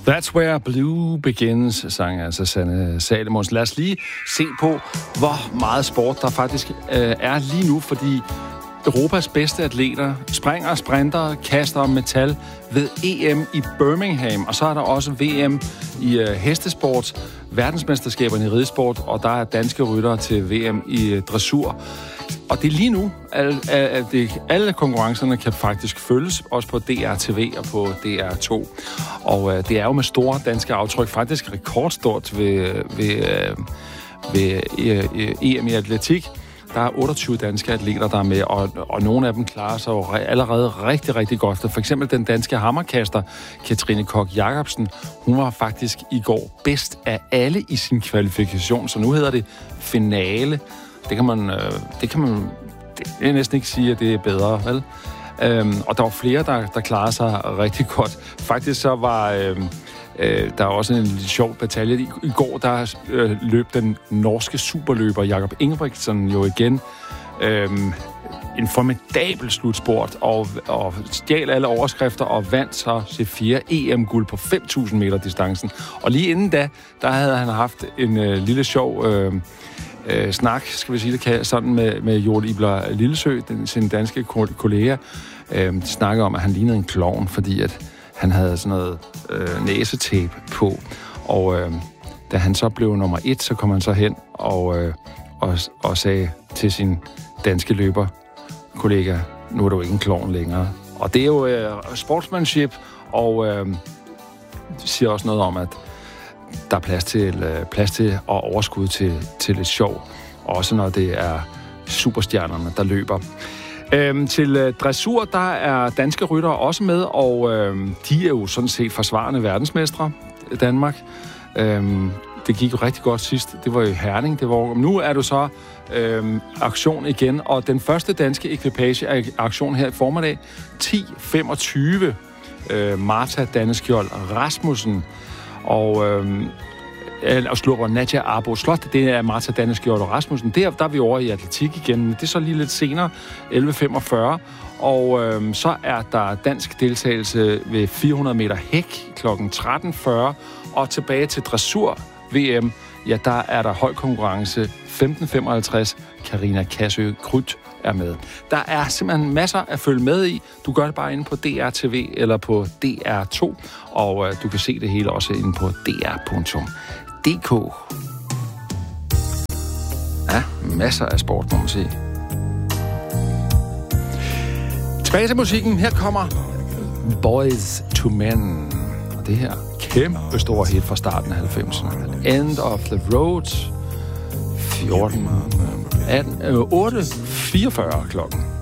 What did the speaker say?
That's where blue begins, sang altså Sanne Salomonsen. Lad os lige se på, hvor meget sport der faktisk er lige nu, fordi Europas bedste atleter springer, sprinter, kaster metal ved EM i Birmingham, og så er der også VM i hestesport, verdensmesterskaberne i ridesport, og der er danske ryttere til VM i dressur. Og det er lige nu, alle konkurrencerne kan faktisk følges, også på DRTV og på DR2. Og det er jo med store danske aftryk, faktisk rekordstort ved EM i atletik. Der er 28 danske atleter, der er med, og nogle af dem klarer sig jo allerede rigtig, rigtig godt. For eksempel den danske hammerkaster, Katrine Koch Jacobsen, hun var faktisk i går bedst af alle i sin kvalifikation, så nu hedder det finale. Det kan man næsten ikke sige, at det er bedre, vel? Og der var flere, der klarede sig rigtig godt. Faktisk så var der er også en lidt sjov batalje. I går der løb den norske superløber Jakob Ingebrigtsen jo igen en formidabel slutspurt og stjal alle overskrifter og vandt så sit 4. EM-guld på 5.000 meter distancen. Og lige inden der havde han haft en lille sjov snak, skal vi sige det, sådan med Joel Ibler Lillesø, sin danske kollega. De snakkede om, at han lignede en klovn, fordi at han havde sådan noget næsetape på. Og da han så blev nummer 1, så kom han så hen og sagde til sin danske løberkollega, nu er du ikke en klovn længere. Og det er jo sportsmanship, og siger også noget om, at der er plads til og overskud til lidt sjov. Også når det er superstjernerne, der løber. Til dressur, der er danske ryttere også med, og de er jo sådan set forsvarende verdensmestre i Danmark. Det gik jo rigtig godt sidst. Det var jo Herning. Nu er du så aktion igen, og den første danske ekvipage er aktion her i formiddag. 10.25. Marta Danneskjold Rasmussen og slupper Nadja Arbo Slot. Det er Marta Danneskjold Rasmussen. Der er vi over i atletik igen, men det er så lige lidt senere, 11.45. Og så er der dansk deltagelse ved 400 meter hæk kl. 13.40. Og tilbage til dressur VM, ja, der er der høj konkurrence. 15.55. Karina Kassø Krydt er med. Der er simpelthen masser at følge med i. Du gør det bare inde på DRTV eller på DR2, og du kan se det hele også inde på dr.dk. Ja, masser af sport, må man sige. Tilbage til musikken. Her kommer Boys to Men. Og det her kæmpe store hit fra starten af 90'erne. End of the Road. 8.44 klokken.